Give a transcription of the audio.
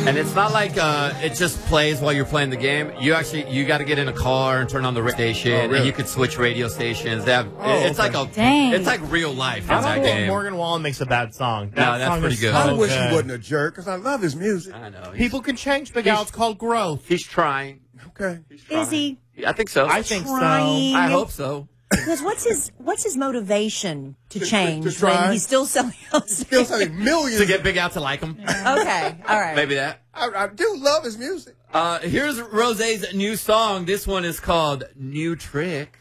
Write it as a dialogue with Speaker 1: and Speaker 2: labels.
Speaker 1: And it's not like it just plays while you're playing the game. You got to get in a car and turn on the radio station, and you could switch radio stations. They have, it's like it's like real life in that game.
Speaker 2: Morgan Wallen makes a bad song.
Speaker 1: No, that's pretty good.
Speaker 3: I wish he wasn't a jerk because I love his music.
Speaker 1: I know.
Speaker 2: People can change, Big Al. It's called growth.
Speaker 1: He's trying.
Speaker 3: Okay.
Speaker 4: Is he?
Speaker 1: I think so.
Speaker 2: I think so.
Speaker 1: I hope so.
Speaker 4: Because what's his motivation to change
Speaker 3: to try?
Speaker 4: when he's still selling
Speaker 3: Still selling millions.
Speaker 1: To get Big Al to like him.
Speaker 4: Okay, all right.
Speaker 1: Maybe that.
Speaker 3: I do love his music.
Speaker 1: Here's Rosé's new song. This one is called New Trick.